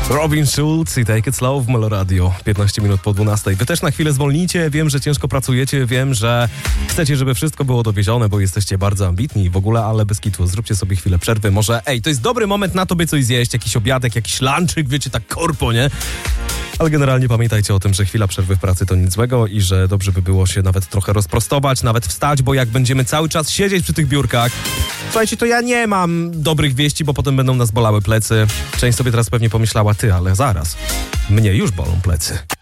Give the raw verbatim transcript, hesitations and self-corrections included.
Robin Schulz i Take It Slow w Melo Radio. piętnaście minut po dwunastej. Wy też na chwilę zwolnijcie. Wiem, że ciężko pracujecie. Wiem, że chcecie, żeby wszystko było dowiezione, bo jesteście bardzo ambitni i w ogóle, ale bez kitu. Zróbcie sobie chwilę przerwy. Może, ej, to jest dobry moment na to, by coś zjeść. Jakiś obiadek, jakiś lunchik, wiecie, tak korpo, nie? Ale generalnie pamiętajcie o tym, że chwila przerwy w pracy to nic złego i że dobrze by było się nawet trochę rozprostować, nawet wstać, bo jak będziemy cały czas siedzieć przy tych biurkach... Słuchajcie, to ja nie mam dobrych wieści, bo potem będą nas bolały plecy. Część sobie teraz pewnie pomyślała, ty, ale zaraz, mnie już bolą plecy.